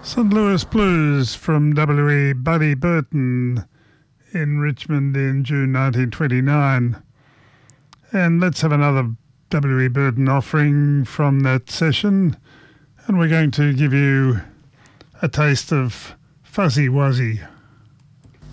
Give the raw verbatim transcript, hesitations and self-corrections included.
Saint Louis Blues from W E Buddy Burton in Richmond in June nineteen twenty-nine. And let's have another W E Burton offering from that session. And we're going to give you a taste of Fuzzy Wuzzy.